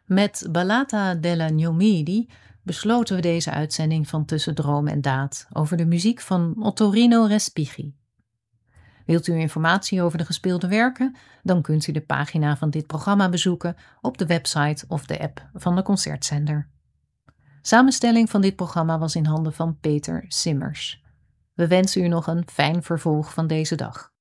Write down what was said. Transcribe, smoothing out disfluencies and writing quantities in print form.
Met Ballata della Gnomidi besloten we deze uitzending van Tussen Droom en Daad over de muziek van Ottorino Respighi. Wilt u informatie over de gespeelde werken? Dan kunt u de pagina van dit programma bezoeken op de website of de app van de concertzender. Samenstelling van dit programma was in handen van Peter Simmers. We wensen u nog een fijn vervolg van deze dag.